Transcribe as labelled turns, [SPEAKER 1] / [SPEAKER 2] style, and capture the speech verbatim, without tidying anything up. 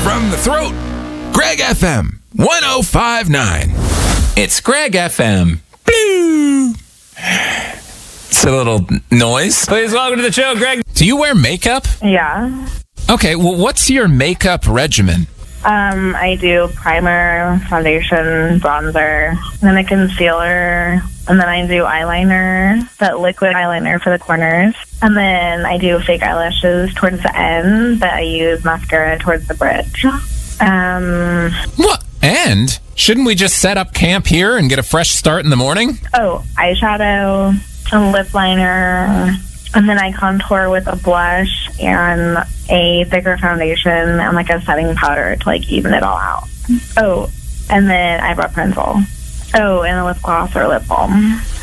[SPEAKER 1] from the throat. Greg F M one oh five point nine.
[SPEAKER 2] It's Greg F M. Blue. It's a little noise. Please welcome to the show, Greg. Do you wear makeup?
[SPEAKER 3] Yeah.
[SPEAKER 2] Okay, well, what's your makeup regimen?
[SPEAKER 3] Um, I do primer, foundation, bronzer, and then a concealer, and then I do eyeliner, that liquid eyeliner for the corners, and then I do fake eyelashes towards the end, but I use mascara towards the bridge. Um,
[SPEAKER 2] What? And shouldn't we just set up camp here and get a fresh start in the morning?
[SPEAKER 3] oh, eyeshadow, a lip liner, and then I contour with a blush and a thicker foundation and like a setting powder to like even it all out. Oh, and then eyebrow pencil. Oh, and a lip gloss or lip balm.